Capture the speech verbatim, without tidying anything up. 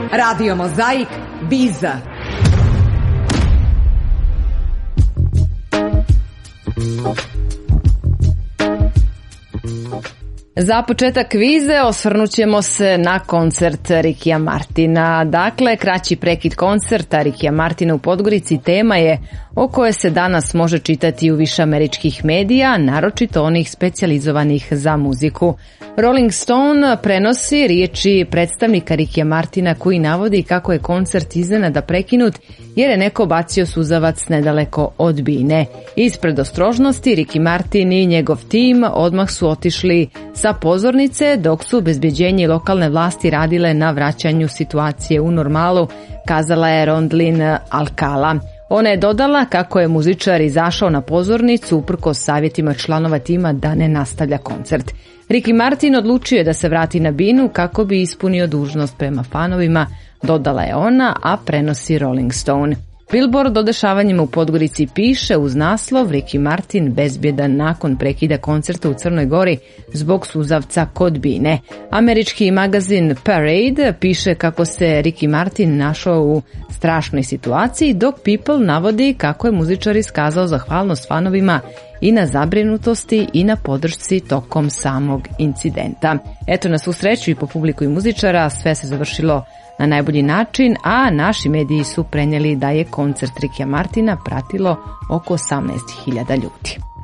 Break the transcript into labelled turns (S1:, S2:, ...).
S1: Radio Mozaik, Biza. Za početak kvize osvrnut ćemo se na koncert Rickya Martina. Dakle, kraći prekid koncerta Rickya Martina u Podgorici tema je o kojoj se danas može čitati u više američkih medija, naročito onih specijalizovanih za muziku. Rolling Stone prenosi riječi predstavnika Rickya Martina koji navodi kako je koncert iznenada prekinut jer je neko bacio suzavac nedaleko od bine. Iz predostrožnosti Ricky Martin i njegov tim odmah su otišli sa pozornice dok su obezbeđenje i lokalne vlasti radile na vraćanju situacije u normalu, kazala je Rondlin Alcala. Ona je dodala kako je muzičar izašao na pozornicu uprkos savjetima članova tima da ne nastavlja koncert. Ricky Martin odlučio je da se vrati na binu kako bi ispunio dužnost prema fanovima, dodala je ona, a prenosi Rolling Stone. Billboard o dešavanjima u Podgorici piše uz naslov Ricky Martin bezbjedan nakon prekida koncerta u Crnoj Gori zbog suzavca kod bine. Američki magazin Parade piše kako se Ricky Martin našao u strašnoj situaciji, dok People navodi kako je muzičar iskazao zahvalnost fanovima i na zabrinutosti i na podršci tokom samog incidenta. Eto, na svu sreću i po publiku i muzičara sve se završilo na najbolji način, a naši mediji su prenijeli da je koncert Rickya Martina pratilo oko osamnaest hiljada ljudi.